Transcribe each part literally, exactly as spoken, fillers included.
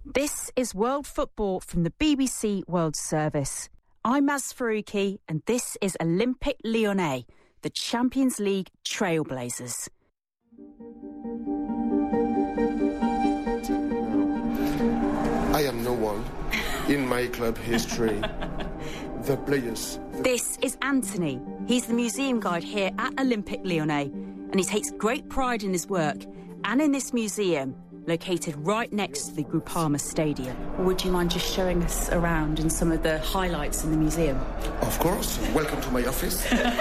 This is World Football from the B B C World Service. I'm Maz Faruqi and this is Olympique Lyonnais, the Champions League trailblazers. I am no one in my club history. The players. The... This is Anthony. He's the museum guide here at Olympique Lyonnais and he takes great pride in his work and in this museum located right next to the Groupama Stadium. Would you mind just showing us around and some of the highlights in the museum? Of course. Welcome to my office.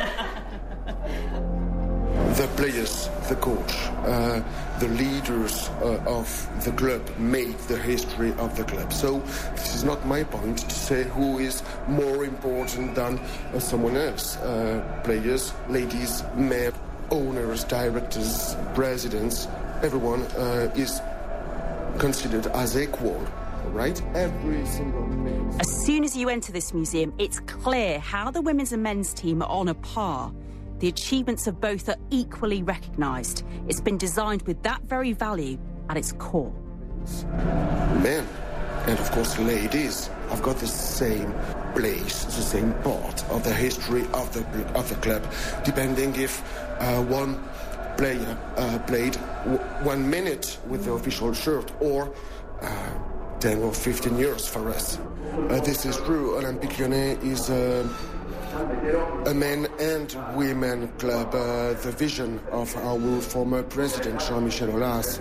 The players, the coach, uh, the leaders uh, of the club made the history of the club. So this is not my point to say who is more important than uh, someone else. Uh, players, ladies, men, owners, directors, presidents, everyone uh, is considered as equal, right? Every single place. As soon as you enter this museum, it's clear how the women's and men's team are on a par. The achievements of both are equally recognised. It's been designed with that very value at its core. Men, and of course ladies, have got the same place, the same part of the history of the, of the club, depending if uh, one player uh, played w- one minute with the official shirt or uh, ten or fifteen years for us. Uh, this is true. Olympique Lyonnais is uh, a men and women club, uh, the vision of our former president, Jean-Michel Aulas.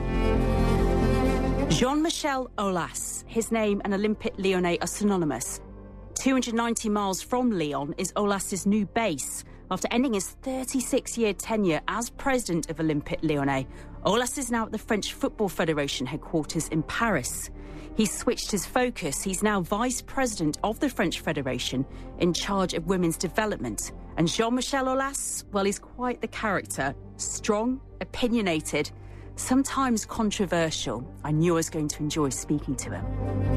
Jean-Michel Aulas, his name and Olympique Lyonnais are synonymous. two hundred ninety miles from Lyon is Aulas's new base. After ending his thirty-six-year tenure as president of Olympique Lyonnais, Aulas is now at the French Football Federation headquarters in Paris. He's switched his focus. He's now vice president of the French Federation in charge of women's development. And Jean-Michel Aulas, well, he's quite the character. Strong, opinionated, sometimes controversial. I knew I was going to enjoy speaking to him.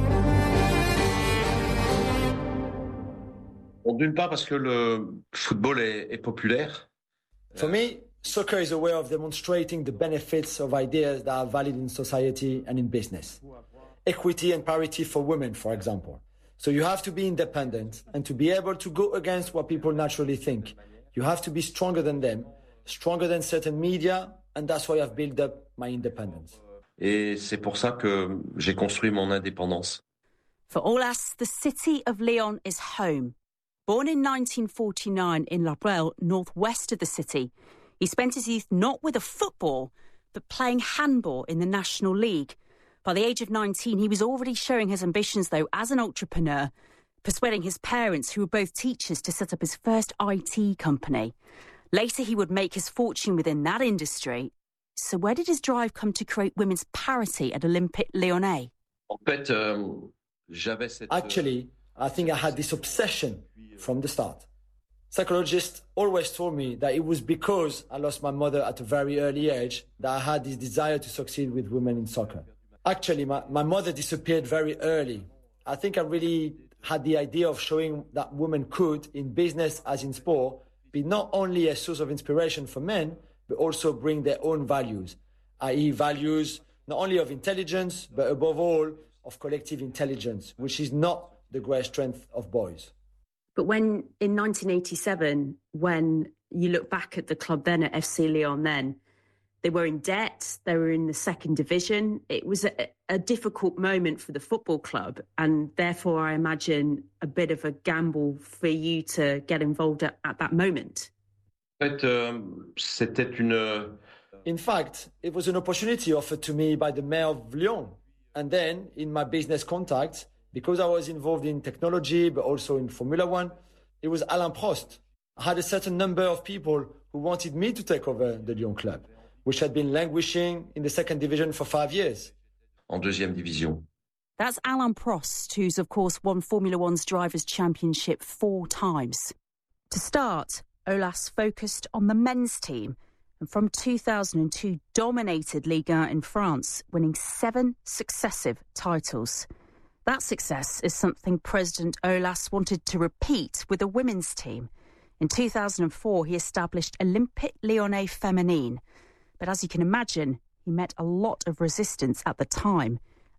Bon, d'une part parce que le football est, est populaire. For me, soccer is a way of demonstrating the benefits of ideas that are valid in society and in business. Equity and parity for women, for example. So you have to be independent and to be able to go against what people naturally think. You have to be stronger than them, stronger than certain media, and that's why I've built up my independence. Et c'est pour ça que j'ai construit mon indépendance. For Aulas, the city of Lyon is home. Born in nineteen forty-nine in La Brelle, northwest of the city, he spent his youth not with a football, but playing handball in the National League. By the age of nineteen, he was already showing his ambitions, though, as an entrepreneur, persuading his parents, who were both teachers, to set up his first I T company. Later, he would make his fortune within that industry. So where did his drive come to create women's parity at Olympique Lyonnais? En fait, euh, j'avais cette... Actually, I think I had this obsession from the start. Psychologists always told me that it was because I lost my mother at a very early age that I had this desire to succeed with women in soccer. Actually, my, my mother disappeared very early. I think I really had the idea of showing that women could, in business as in sport, be not only a source of inspiration for men, but also bring their own values, that is values not only of intelligence, but above all, of collective intelligence, which is not the great strength of boys. But when, in nineteen eighty-seven, when you look back at the club then, at F C Lyon then, they were in debt, they were in the second division. It was a, a difficult moment for the football club, and therefore I imagine a bit of a gamble for you to get involved at, at that moment. En fait, euh, c'était une... In fact, it was an opportunity offered to me by the mayor of Lyon. And then, in my business contacts, because I was involved in technology, but also in Formula One, it was Alain Prost. I had a certain number of people who wanted me to take over the Lyon club, which had been languishing in the second division for five years. En deuxième division. That's Alain Prost, who's, of course, won Formula One's Drivers' Championship four times. To start, Aulas focused on the men's team, and from two thousand two dominated Ligue one in France, winning seven successive titles. That success is something President Aulas wanted to repeat with a women's team. In two thousand four, he established Olympique Lyonnais Féminine. But as you can imagine, he met a lot of resistance at the time.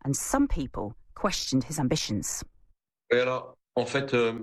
and some people questioned his ambitions. Alors, en fait, euh...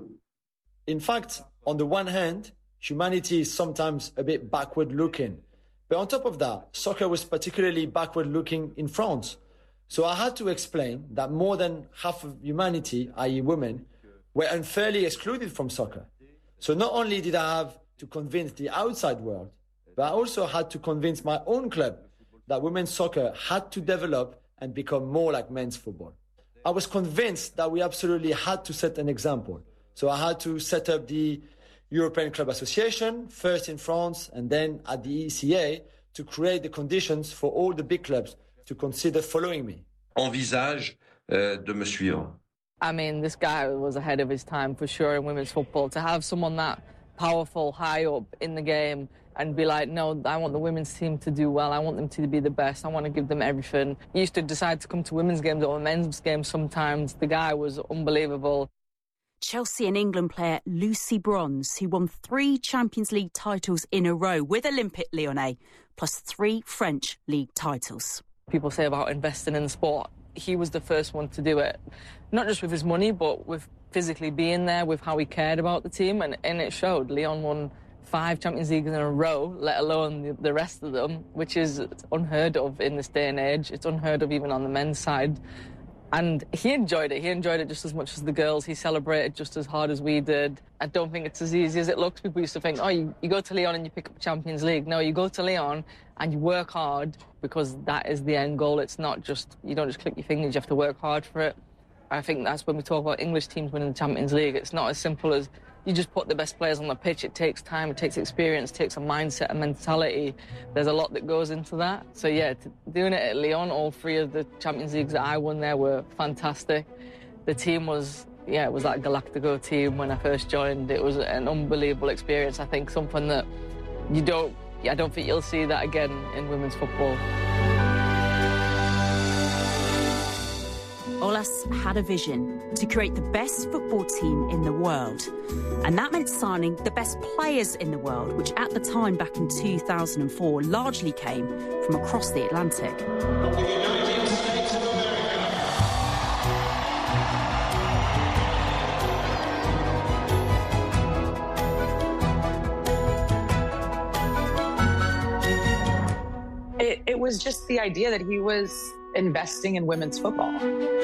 In fact, on the one hand, humanity is sometimes a bit backward-looking. But on top of that, soccer was particularly backward-looking in France. So I had to explain that more than half of humanity, that is women, were unfairly excluded from soccer. So not only did I have to convince the outside world, but I also had to convince my own club that women's soccer had to develop and become more like men's football. I was convinced that we absolutely had to set an example. So I had to set up the European Club Association, first in France and then at the E C A, to create the conditions for all the big clubs to consider following me. Envisage euh, de me suivre. I mean, this guy was ahead of his time for sure in women's football. To have someone that powerful, high up in the game and be like, no, I want the women's team to do well. I want them to be the best. I want to give them everything. He used to decide to come to women's games or men's games sometimes. The guy was unbelievable. Chelsea and England player Lucy Bronze, who won three Champions League titles in a row with Olympique Lyonnais, plus three French league titles. People say about investing in the sport. He was the first one to do it, not just with his money, but with physically being there, with how he cared about the team, and, and it showed. Lyon won five Champions Leagues in a row, let alone the, the rest of them, which is unheard of in this day and age. It's unheard of even on the men's side. And he enjoyed it. He enjoyed it just as much as the girls. He celebrated just as hard as we did. I don't think it's as easy as it looks. People used to think, oh, you, you go to Lyon and you pick up Champions League. No, you go to Lyon and you work hard because that is the end goal. It's not just, you don't just click your fingers, you have to work hard for it. I think that's when we talk about English teams winning the Champions League. It's not as simple as you just put the best players on the pitch. It takes time, it takes experience, it takes a mindset, a mentality. There's a lot that goes into that. So yeah, doing it at Lyon, all three of the Champions Leagues that I won there were fantastic. The team was, yeah, it was that Galactico team when I first joined. It was an unbelievable experience. I think something that you don't, I don't think you'll see that again in women's football. Aulas had a vision to create the best football team in the world. And that meant signing the best players in the world, which at the time, back in two thousand four, largely came from across the Atlantic. From the United States of America. It, it was just the idea that he was investing in women's football.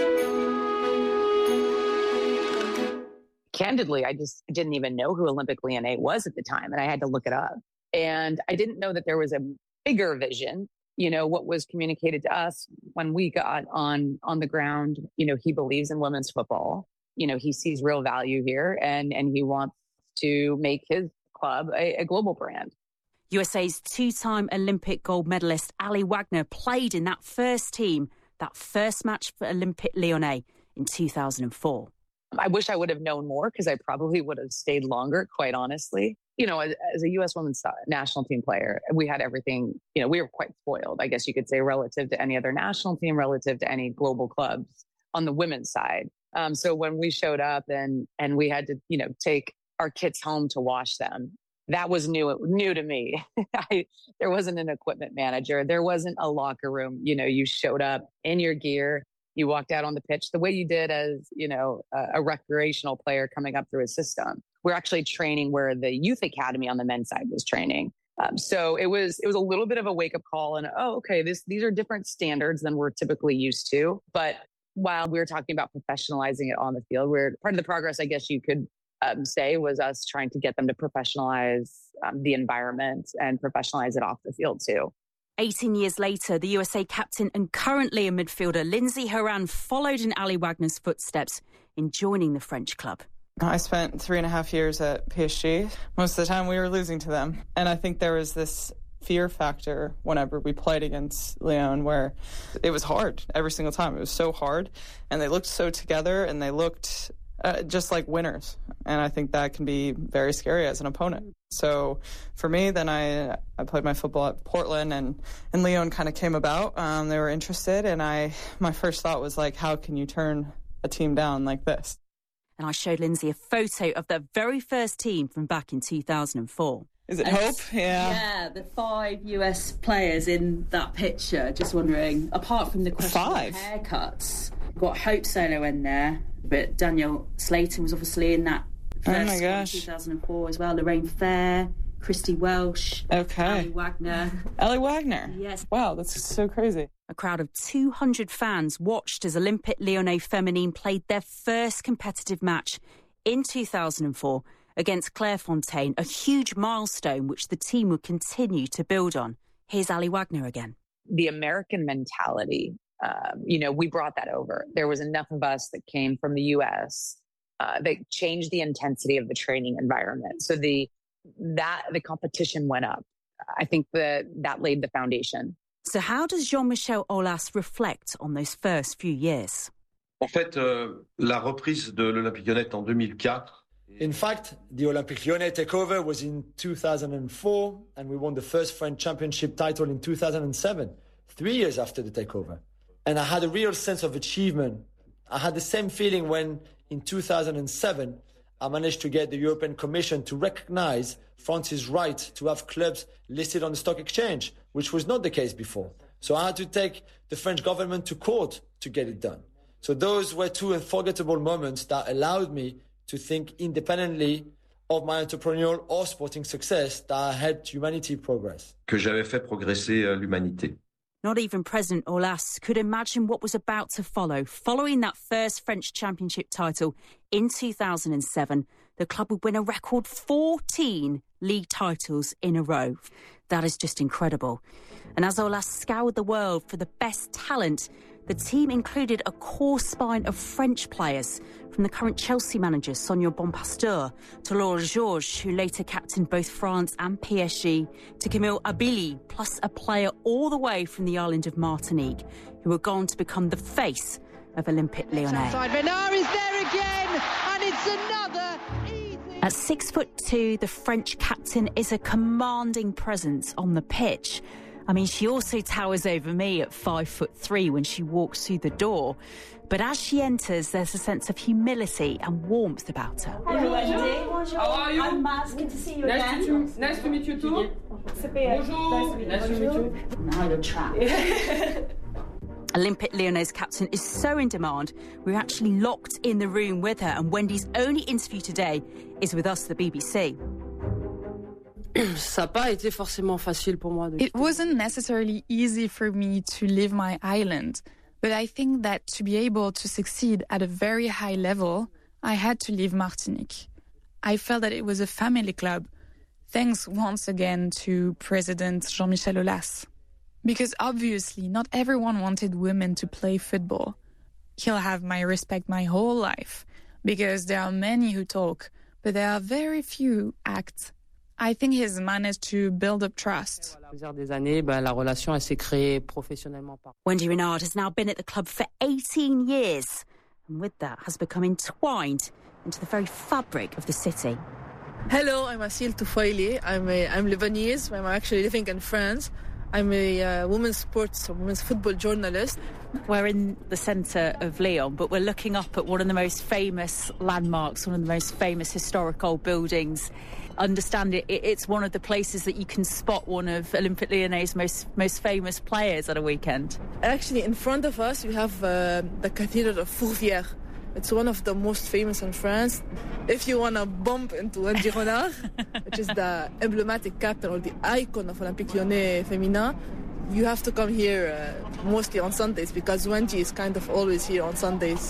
Candidly, I just didn't even know who Olympique Lyonnais was at the time, and I had to look it up. And I didn't know that there was a bigger vision. You know, what was communicated to us when we got on on the ground, you know, he believes in women's football. You know, he sees real value here, and, and he wants to make his club a, a global brand. U S A's two-time Olympic gold medalist Ali Wagner played in that first team, that first match for Olympique Lyonnais in two thousand four. I wish I would have known more because I probably would have stayed longer, quite honestly. You know, as, as a U S women's national team player, we had everything, you know, we were quite spoiled, I guess you could say, relative to any other national team, relative to any global clubs on the women's side. Um, so when we showed up and and we had to, you know, take our kits home to wash them, that was new, new to me. I, there wasn't an equipment manager. There wasn't a locker room. You know, you showed up in your gear. You walked out on the pitch the way you did as, you know, a, a recreational player coming up through a system. We're actually training where the youth academy on the men's side was training. Um, so it was it was a little bit of a wake up call and, oh, okay, this these are different standards than we're typically used to. But while we were talking about professionalizing it on the field, we're part of the progress, I guess you could um, say, was us trying to get them to professionalize um, the environment and professionalize it off the field too. eighteen years later, the U S A captain and currently a midfielder, Lindsey Horan, followed in Ali Wagner's footsteps in joining the French club. I spent three and a half years at P S G. Most of the time we were losing to them. And I think there was this fear factor whenever we played against Lyon where it was hard every single time. It was so hard. And they looked so together and they looked uh, just like winners. And I think that can be very scary as an opponent. So for me, then I I played my football at Portland and, and Lyon kind of came about. Um, they were interested. And I my first thought was like, how can you turn a team down like this? And I showed Lindsey a photo of the very first team from back in two thousand four. Is it And Hope? it's- Yeah. Yeah, the five U S players in that picture. Just wondering, apart from the question Five? of haircuts, got Hope Solo in there, but Danielle Slayton was obviously in that Oh first my one gosh. in two thousand four as well. Lorraine Fair, Christy Welsh, Okay. Ali Wagner. Ellie Wagner. Yes. Wow, that's so crazy. A crowd of two hundred fans watched as Olympique Lyonnais Feminine played their first competitive match in two thousand four against Clairefontaine, a huge milestone which the team would continue to build on. Here's Ali Wagner again. The American mentality, um, you know, we brought that over. There was enough of us that came from the U S uh, that changed the intensity of the training environment. So the that the competition went up. I think that that laid the foundation. So how does Jean-Michel Aulas reflect on those first few years? En fait, euh, la reprise de l'Olympique Lyonnais en deux mille quatre. In fact, the Olympique Lyonnais takeover was in two thousand four, and we won the first French championship title in two thousand seven, three years after the takeover. And I had a real sense of achievement. I had the same feeling when, in two thousand seven, I managed to get the European Commission to recognize France's right to have clubs listed on the stock exchange, which was not the case before. So I had to take the French government to court to get it done. So those were two unforgettable moments that allowed me to think independently of my entrepreneurial or sporting success that helped humanity progress. Que j'avais fait progresser euh, l'humanité. Not even President Aulas could imagine what was about to follow. Following that first French championship title in two thousand seven, the club would win a record fourteen league titles in a row. That is just incredible. And as Aulas scoured the world for the best talent, the team included a core spine of French players, from the current Chelsea manager Sonia Bonpasteur to Laura Georges, who later captained both France and P S G, to Camille Abili, plus a player all the way from the island of Martinique, who were gone to become the face of Olympique Lyonnais. Renard is there again, and it's another easy. At six foot two, the French captain is a commanding presence on the pitch. I mean, she also towers over me at five foot three when she walks through the door. But as she enters, there's a sense of humility and warmth about her. Hello, Bonjour. How are you? I'm Maz. Good to see you Nice again. to meet you. Nice to meet you too. Sophia. Bonjour. Nice to meet you. Now you're trapped. Olympique Lyonnais' captain is so in demand, we're actually locked in the room with her, and Wendy's only interview today is with us, the B B C. It wasn't necessarily easy for me to leave my island, but I think that to be able to succeed at a very high level, I had to leave Martinique. I felt that it was a family club. Thanks once again to President Jean-Michel Aulas. Because obviously not everyone wanted women to play football. He'll have my respect my whole life, because there are many who talk, but there are very few who act. I think he's managed to build up trust. Wendy Renard has now been at the club for eighteen years, and with that has become entwined into the very fabric of the city. Hello, I'm Asil Toufaili. I'm a, I'm Lebanese. I'm actually living in France. I'm a uh, women's sports, women's football journalist. We're in the centre of Lyon, but we're looking up at one of the most famous landmarks, one of the most famous historic old buildings. Understand it, it's one of the places that you can spot one of Olympique Lyonnais' most most famous players at a weekend. Actually, in front of us, we have uh, the Cathedral of Fourvière. It's one of the most famous in France. If you want to bump into Wendy Renard, which is the emblematic captain or the icon of Olympique Lyonnais Féminin, you have to come here uh, mostly on Sundays, because Wendy is kind of always here on Sundays.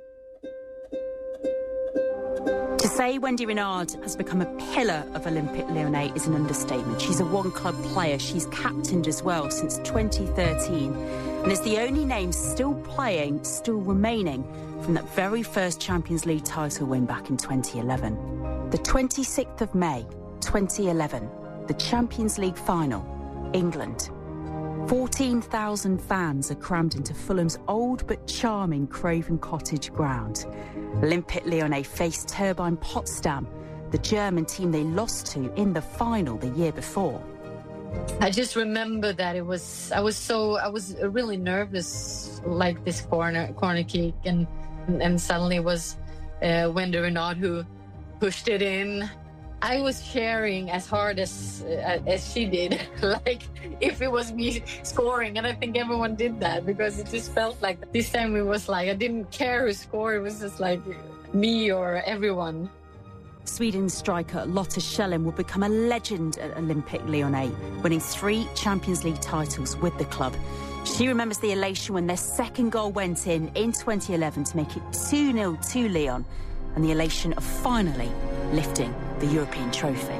To say Wendy Renard has become a pillar of Olympique Lyonnais is an understatement. She's a one-club player. She's captained as well since twenty thirteen, and is the only name still playing, still remaining from that very first Champions League title win back in twenty eleven. The twenty-sixth of May, twenty eleven, the Champions League final, England. fourteen thousand fans are crammed into Fulham's old but charming Craven Cottage ground. Olympique Lyonnais faced Turbine Potsdam, the German team they lost to in the final the year before. I just remember that it was, I was so, I was really nervous, like this corner, corner kick, and and suddenly it was uh, Wendy Renard who pushed it in. I was cheering as hard as uh, as she did, like if it was me scoring, and I think everyone did that because it just felt like this time it was like I didn't care who scored, it was just like me or everyone. Sweden's striker Lotta Schelling will become a legend at Olympique Lyonnais, winning three Champions League titles with the club. She remembers the elation when their second goal went in in twenty eleven to make it two nil to Lyon, and the elation of finally lifting the European trophy.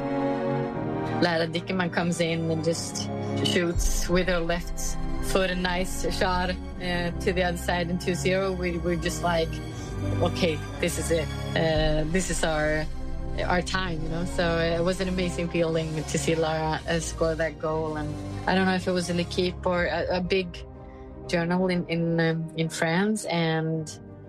Lara Dickerman comes in and just shoots with her left foot a nice shot uh, to the other side in two zero. We were just like, okay, this is it. Uh, this is our our time, you know. So it was an amazing feeling to see Lara uh, score that goal. And I don't know if it was in L'Équipe or a, a big journal in in, um, in France, and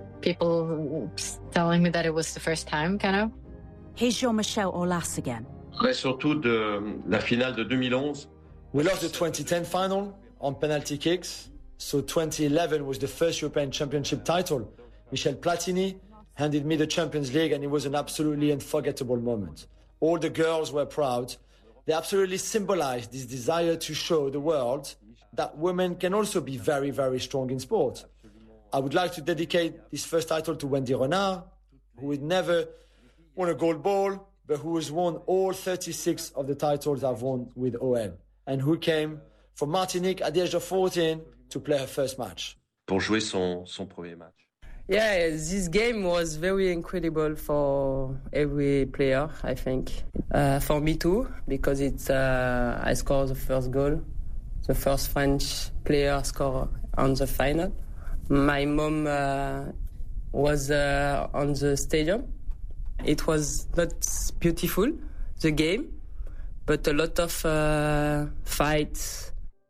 people telling me that it was the first time, kind of. Here's Jean-Michel Aulas again. Surtout de la finale de two thousand eleven. We lost the twenty ten final on penalty kicks. So twenty eleven was the first European Championship title. Michel Platini handed me the Champions League, and it was an absolutely unforgettable moment. All the girls were proud. They absolutely symbolized this desire to show the world that women can also be very, very strong in sport. I would like to dedicate this first title to Wendy Renard, who had never won a gold ball, but who has won all thirty-six of the titles I've won with O L, and who came from Martinique at the age of fourteen to play her first match. Pour jouer son, son premier match. Yeah, this game was very incredible for every player, I think. Uh, for me too, because it's uh, I scored the first goal, the first French player score on the final. My mom uh, was uh, on the stadium. It was not beautiful, the game, but a lot of uh, fights.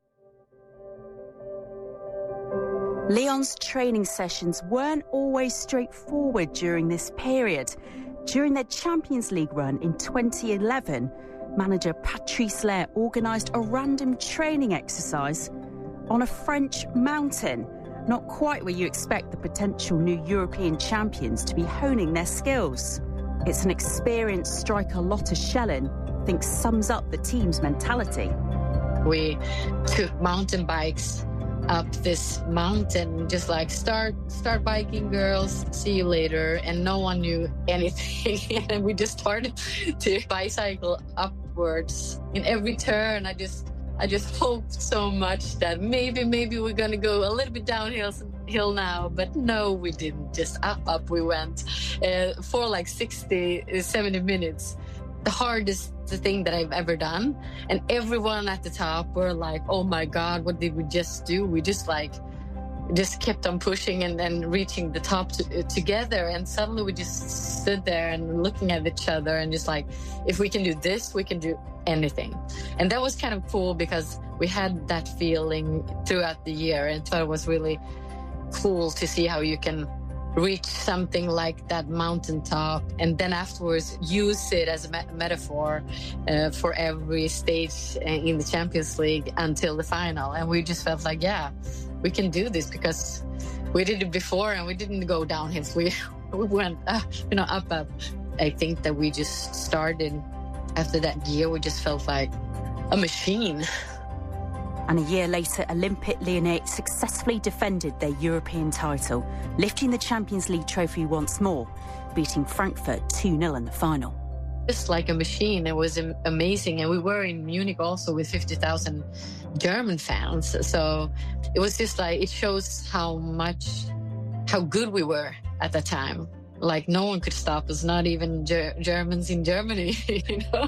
Lyon's training sessions weren't always straightforward during this period. During their Champions League run in twenty eleven, manager Patrice Lair organised a random training exercise on a French mountain, not quite where you expect the potential new European champions to be honing their skills. It's an experienced striker Lotta Schelling thinks sums up the team's mentality. We took mountain bikes up this mountain, just like start start biking, girls, see you later, and no one knew anything. And we just started to bicycle upwards. In every turn, I just I just hoped so much that maybe maybe we're gonna go a little bit downhill hill now, but no, we didn't. Just up up we went uh, for like sixty, seventy minutes. The hardest thing that I've ever done, and everyone at the top were like, oh my god, what did we just do? We just like just kept on pushing and then reaching the top to, uh, together, and suddenly we just stood there and looking at each other and just like, if we can do this, we can do anything. And that was kind of cool because we had that feeling throughout the year, and so it was really cool to see how you can reach something like that mountaintop and then afterwards use it as a me- metaphor uh, for every stage in the Champions League until the final. And we just felt like, yeah, we can do this because we did it before and we didn't go downhill. We, we went uh, you know, up, up. I think that we just started after that year, we just felt like a machine. And a year later, Olympique Lyonnais successfully defended their European title, lifting the Champions League trophy once more, beating Frankfurt two nil in the final. Just like a machine, it was amazing. And we were in Munich also with fifty thousand German fans. So it was just like, it shows how much, how good we were at that time. Like no one could stop us, not even Ger- Germans in Germany, you know?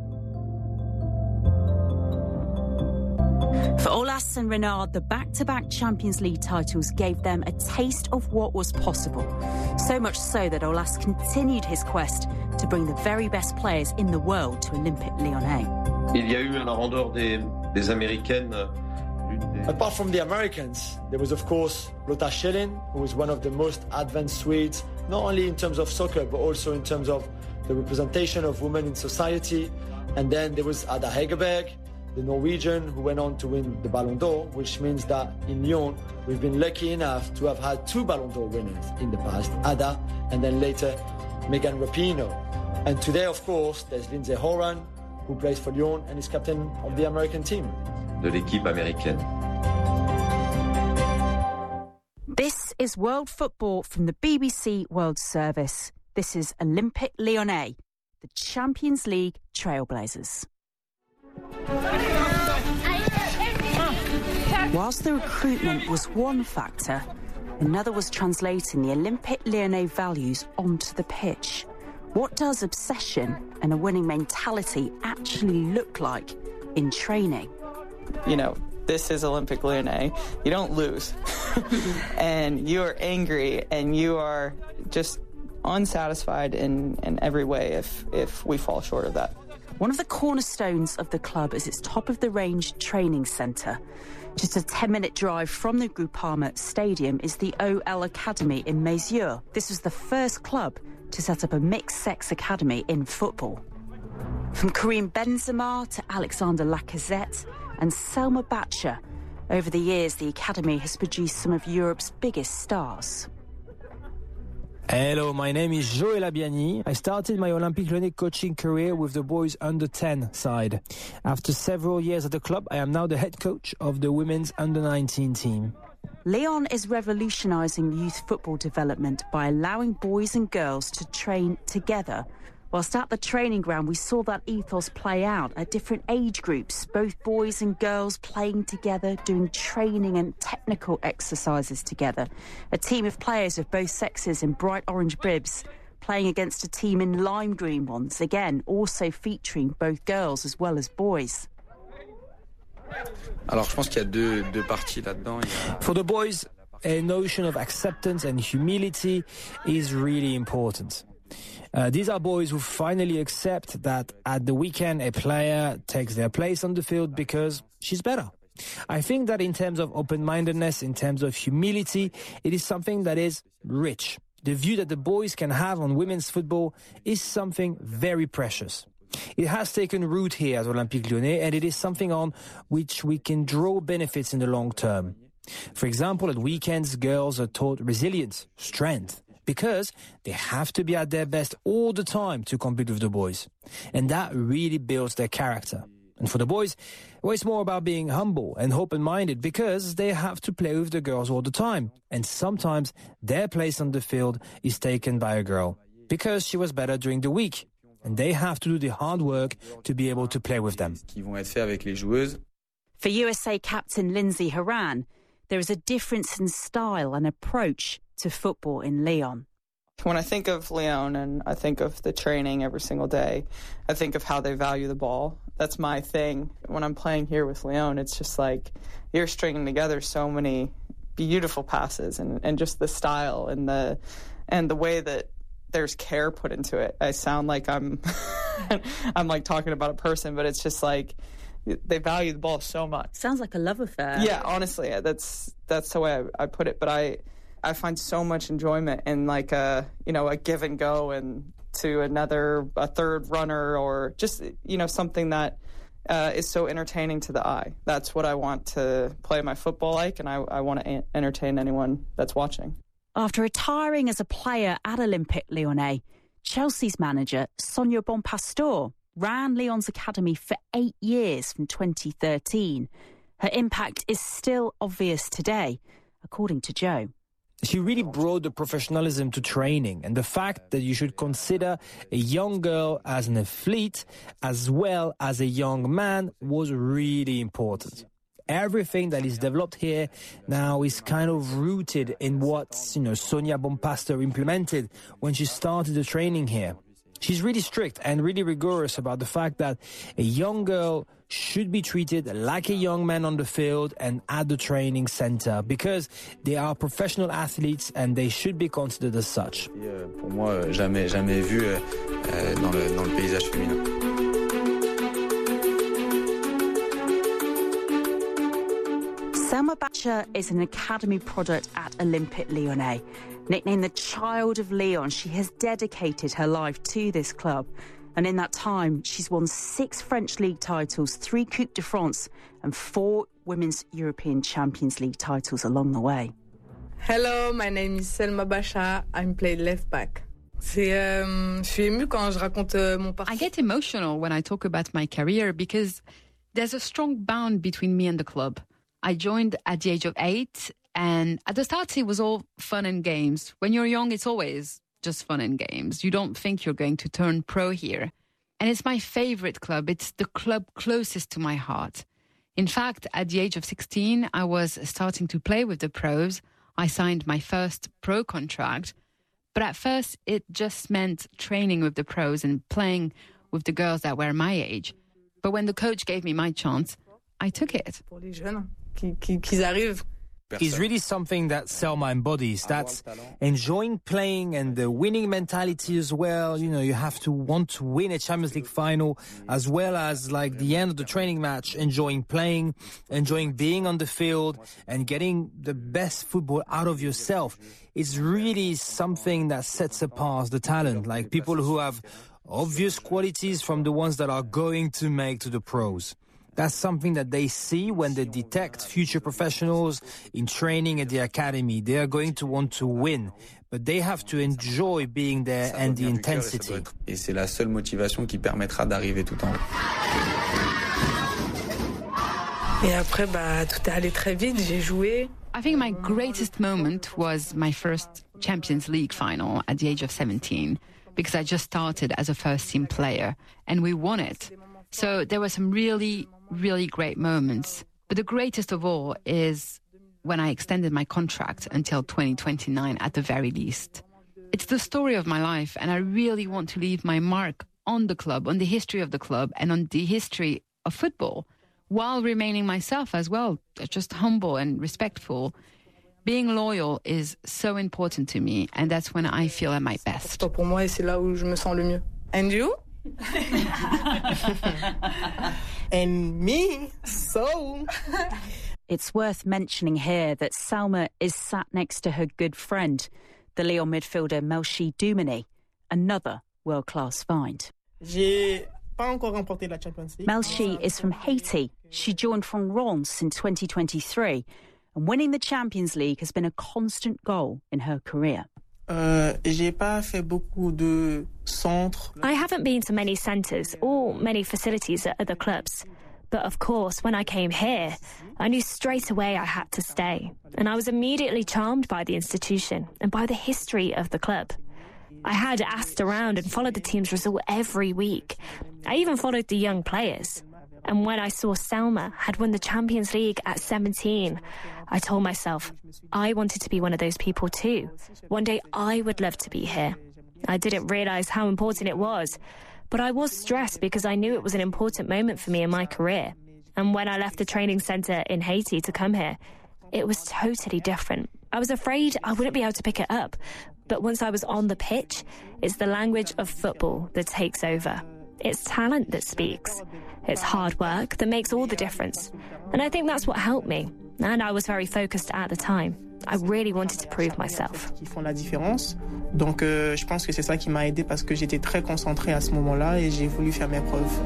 For Aulas and Renard, the back-to-back Champions League titles gave them a taste of what was possible. So much so that Aulas continued his quest to bring the very best players in the world to Olympique Lyonnais. Il y a eu, en dehors des, des Américaines, apart from the Americans, there was of course Lotta Schelling, who was one of the most advanced Swedes, not only in terms of soccer, but also in terms of the representation of women in society. And then there was Ada Hegerberg, the Norwegian, who went on to win the Ballon d'Or, which means that in Lyon, we've been lucky enough to have had two Ballon d'Or winners in the past, Ada, and then later Megan Rapinoe. And today, of course, there's Lindsey Horan, who plays for Lyon and is captain of the American team. De l'équipe américaine. This is World Football from the B B C World Service. This is Olympique Lyonnais, the Champions League trailblazers. Whilst the recruitment was one factor, another was translating the Olympique Lyonnais values onto the pitch. What does obsession and a winning mentality actually look like in training? You know, this is Olympique Lyonnais. You don't lose. And you are angry and you are just unsatisfied in, in every way if, if we fall short of that. One of the cornerstones of the club is its top-of-the-range training centre. Just a ten-minute drive from the Groupama Stadium is the O L Academy in Mézières. This was the first club to set up a mixed-sex academy in football. From Karim Benzema to Alexander Lacazette and Selma Batcher, over the years the academy has produced some of Europe's biggest stars. Hello, my name is Joël Abiani. I started my Olympique Lyonnais coaching career with the boys under ten side. After several years at the club, I am now the head coach of the women's under nineteen team. Lyon is revolutionising youth football development by allowing boys and girls to train together. Whilst at the training ground, we saw that ethos play out at different age groups, both boys and girls playing together, doing training and technical exercises together. A team of players of both sexes in bright orange bibs playing against a team in lime green ones, again, also featuring both girls as well as boys. Alors, je pense qu'il y a deux, deux parties là-dedans. For the boys, a notion of acceptance and humility is really important. Uh, these are boys who finally accept that at the weekend a player takes their place on the field because she's better. I think that in terms of open-mindedness, in terms of humility, it is something that is rich. The view that the boys can have on women's football is something very precious. It has taken root here at Olympique Lyonnais, and it is something on which we can draw benefits in the long term. For example, at weekends, girls are taught resilience, strength, because they have to be at their best all the time to compete with the boys. And that really builds their character. And for the boys, well, it's more about being humble and open-minded because they have to play with the girls all the time. And sometimes their place on the field is taken by a girl because she was better during the week. And they have to do the hard work to be able to play with them. For U S A captain Lindsey Horan, there is a difference in style and approach to football in Lyon. When I think of Lyon and I think of the training every single day, I think of how they value the ball. That's my thing. When I'm playing here with Lyon, it's just like you're stringing together so many beautiful passes and, and just the style and the and the way that there's care put into it. I sound like I'm I'm like talking about a person, but it's just like they value the ball so much. Sounds like a love affair. Yeah, honestly, that's that's the way I, I put it. But I I find so much enjoyment in like a you know a give and go and to another a third runner or just you know something that uh, is so entertaining to the eye. That's what I want to play my football like, and I, I want to a- entertain anyone that's watching. After retiring as a player at Olympique Lyonnais, Chelsea's manager Sonia Bonpastor ran Lyon's academy for eight years from twenty thirteen. Her impact is still obvious today, according to Joe. She really brought the professionalism to training, and the fact that you should consider a young girl as an athlete as well as a young man was really important. Everything that is developed here now is kind of rooted in what, you know, Sonia Bonpastor implemented when she started the training here. She's really strict and really rigorous about the fact that a young girl should be treated like a young man on the field and at the training center because they are professional athletes and they should be considered as such. Pour moi, jamais, jamais vu dans le, dans le paysage féminin. Selma Batcher is an academy product at Olympique Lyonnais. Nicknamed the Child of Lyon, she has dedicated her life to this club. And in that time, she's won six French League titles, three Coupe de France, and four Women's European Champions League titles along the way. Hello, my name is Selma Batcher. I'm played left back. C'est, euh, je suis émue quand je raconte euh, mon parcours. I get emotional when I talk about my career because there's a strong bond between me and the club. I joined at the age of eight, and at the start it was all fun and games. When you're young, it's always just fun and games. You don't think you're going to turn pro here. And it's my favorite club. It's the club closest to my heart. In fact, at the age of sixteen, I was starting to play with the pros. I signed my first pro contract. But at first, it just meant training with the pros and playing with the girls that were my age. But when the coach gave me my chance, I took it. Pour les jeunes qui, qui, qui arrivent. Is really something that Selma embodies. That's enjoying playing and the winning mentality as well. You know, you have to want to win a Champions League final as well as like the end of the training match, enjoying playing, enjoying being on the field and getting the best football out of yourself. It's really something that sets apart the talent, like people who have obvious qualities from the ones that are going to make to the pros. That's something that they see when they detect future professionals in training at the academy. They are going to want to win, but they have to enjoy being there and the intensity. Et c'est la seule motivation qui permettra d'arriver tout en haut. Et après, bah, tout est allé très vite. J'ai joué. I think my greatest moment was my first Champions League final at the age of seventeen, because I just started as a first-team player, and we won it. So there were some really, really great moments. But the greatest of all is when I extended my contract until twenty twenty-nine at the very least. It's the story of my life, and I really want to leave my mark on the club, on the history of the club, and on the history of football, while remaining myself as well, just humble and respectful. Being loyal is so important to me, and that's when I feel at my best. Pour moi, et c'est là où je me sens le mieux. And you? And me, so... It's worth mentioning here that Salma is sat next to her good friend, the Lyon midfielder Melchi Doumani, another world-class find. J'ai pas encore remporté la Champions League. Melchi is from Haiti. She joined from Reims in twenty twenty-three, and winning the Champions League has been a constant goal in her career. Uh, j'ai pas fait beaucoup de centres. I haven't been to many centres or many facilities at other clubs. But of course, when I came here, I knew straight away I had to stay. And I was immediately charmed by the institution and by the history of the club. I had asked around and followed the team's result every week. I even followed the young players. And when I saw Selma had won the Champions League at seventeen, I told myself I wanted to be one of those people too. One day I would love to be here. I didn't realise how important it was, but I was stressed because I knew it was an important moment for me in my career. And when I left the training centre in Haiti to come here, it was totally different. I was afraid I wouldn't be able to pick it up, but once I was on the pitch, it's the language of football that takes over. It's talent that speaks. It's hard work that makes all the difference. And I think that's what helped me. And I was very focused at the time. I really wanted to prove myself. Qui font la différence. Donc euh, je pense que c'est ça qui m'a aidé parce que j'étais très concentrée à ce moment-là et j'ai voulu faire mes preuves.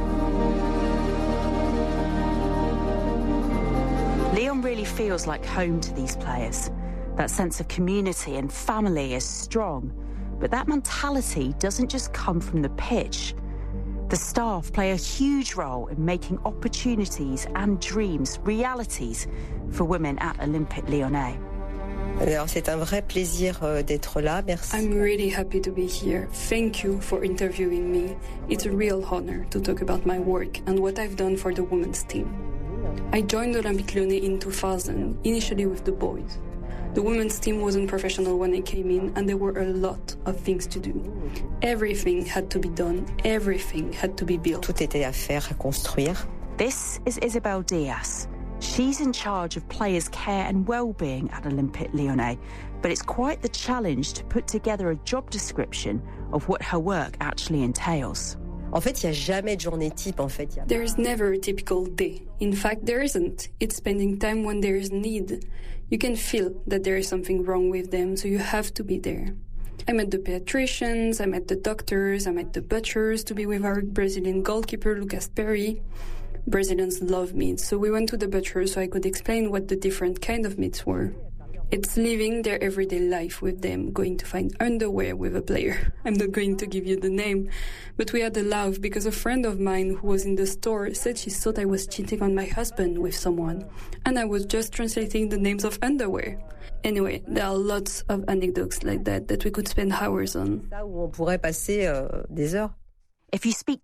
Lyon really feels like home to these players. That sense of community and family is strong. But that mentality doesn't just come from the pitch. The staff play a huge role in making opportunities and dreams realities for women at Olympique Lyonnais. Alors, c'est un vrai plaisir d'être là. Merci. I'm really happy to be here. Thank you for interviewing me. It's a real honor to talk about my work and what I've done for the women's team. I joined Olympique Lyonnais in two thousand, initially with the boys. The women's team wasn't professional when I came in, and there were a lot of things to do. Everything had to be done. Everything had to be built. Tout était à faire, à construire. This is Isabel Diaz. She's in charge of players' care and well-being at Olympique Lyonnais, but it's quite the challenge to put together a job description of what her work actually entails. En fait, il n'y a jamais de journée type, en fait. There is never a typical day. In fact, there isn't. It's spending time when there is need. You can feel that there is something wrong with them, so you have to be there. I met the pediatricians, I met the doctors, I met the butchers to be with our Brazilian goalkeeper, Lucas Perry. Brazilians love meat, so we went to the butcher so I could explain what the different kind of meats were. It's living their everyday life with them, going to find underwear with a player. I'm not going to give you the name, but we had a laugh because a friend of mine who was in the store said she thought I was cheating on my husband with someone, and I was just translating the names of underwear. Anyway, there are lots of anecdotes like that that we could spend hours on. If you speak